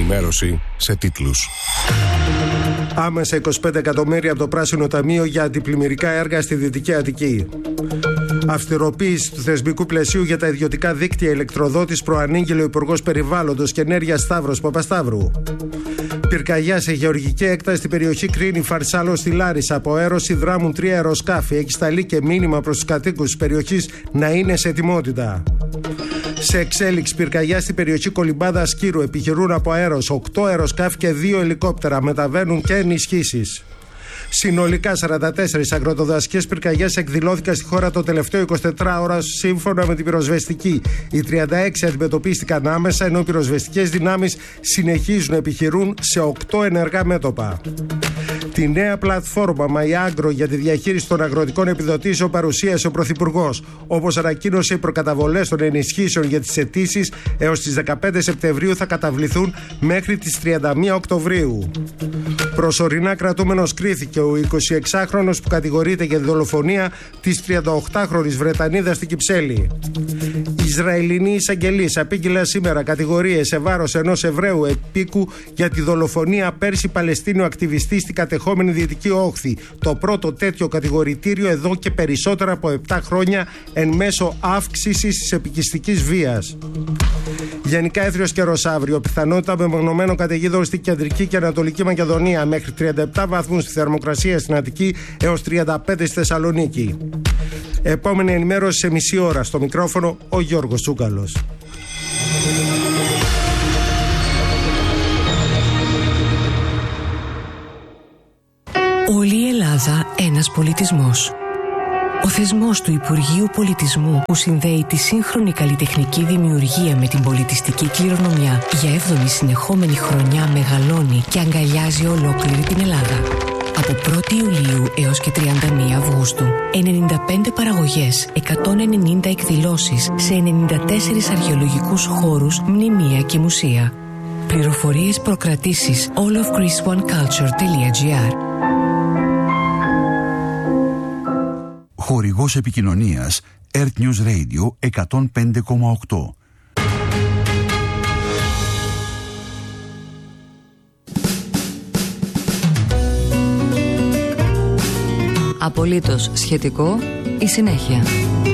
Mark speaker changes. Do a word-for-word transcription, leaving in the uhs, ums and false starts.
Speaker 1: ενημέρωση σε τίτλους.
Speaker 2: Άμεσα είκοσι πέντε εκατομμύρια από το Πράσινο Ταμείο για αντιπλημμυρικά έργα στη Δυτική Αττική. Αυστηροποίηση του θεσμικού πλαισίου για τα ιδιωτικά δίκτυα ηλεκτροδότης προανήγγειλε ο Υπουργός Περιβάλλοντος και Ενέργειας Σταύρος Παπασταύρου. Πυρκαγιά σε γεωργική έκταση στην περιοχή Κρίνη Φαρσάλο στη Λάρισα. Από αέρωση δράμουν τρία αεροσκάφη. Έχει σταλεί και μήνυμα προς τους κατοίκους της περιοχής να είναι σε ετοιμότητα. Σε εξέλιξη πυρκαγιά στην περιοχή Κολυμπάδα Σκύρου. Επιχειρούν από αέρος οκτώ αεροσκάφη και δύο ελικόπτερα. Μεταβαίνουν και ενισχύσεις. Συνολικά σαράντα τέσσερις αγροτοδασικές πυρκαγιές εκδηλώθηκαν στη χώρα το τελευταίο εικοσιτετράωρο σύμφωνα με την πυροσβεστική. Οι τριάντα έξι αντιμετωπίστηκαν άμεσα, ενώ οι πυροσβεστικές δυνάμεις συνεχίζουν να επιχειρούν σε οκτώ ενεργά μέτωπα. Τη νέα πλατφόρμα MyAgro για τη διαχείριση των αγροτικών επιδοτήσεων παρουσίασε ο Πρωθυπουργός. Όπως ανακοίνωσε, οι προκαταβολές των ενισχύσεων για τις αιτήσεις έως τις δεκαπέντε Σεπτεμβρίου θα καταβληθούν μέχρι τις τριάντα μία Οκτωβρίου. Προσωρινά κρατούμενος κρίθηκε ο εικοσιεξάχρονος που κατηγορείται για τη δολοφονία της τριανταοκτάχρονης Βρετανίδας στην Κυψέλη. Οι Ισραηλινοί εισαγγελείς απήγγειλαν σήμερα κατηγορίες σε βάρος ενός Εβραίου επίκου για τη δολοφονία πέρσι Παλαιστίνιου ακτιβιστή στην κατεχόμενη Δυτική Όχθη. Το πρώτο τέτοιο κατηγορητήριο εδώ και περισσότερα από επτά χρόνια εν μέσω αύξησης της επικιστικής βίας. Γενικά έθριος καιρός αύριο. Πιθανότητα μεμονωμένων καταιγίδων στην κεντρική και ανατολική Μακεδονία. Μέχρι τριάντα επτά βαθμούς στη θερμοκρασία στην Αττική έως τριάντα πέντε στη Θεσσαλονίκη. Επόμενη ενημέρωση σε μισή ώρα. Στο μικρόφωνο ο Γιώργος Τσούκαλος.
Speaker 3: Όλη η Ελλάδα ένας πολιτισμός. Ο θεσμός του Υπουργείου Πολιτισμού που συνδέει τη σύγχρονη καλλιτεχνική δημιουργία με την πολιτιστική κληρονομιά για έβδομη συνεχόμενη χρονιά μεγαλώνει και αγκαλιάζει ολόκληρη την Ελλάδα. Από πρώτη Ιουλίου έως και τριάντα μία Αυγούστου, ενενήντα πέντε παραγωγές, εκατόν ενενήντα εκδηλώσεις σε ενενήντα τέσσερις αρχαιολογικούς χώρους, μνημεία και μουσεία. Πληροφορίες προκρατήσεις all of greece one culture dot gr.
Speaker 4: Χορηγός επικοινωνίας Earth News Radio εκατόν πέντε κόμμα οκτώ.
Speaker 5: Απολύτως σχετικό η συνέχεια.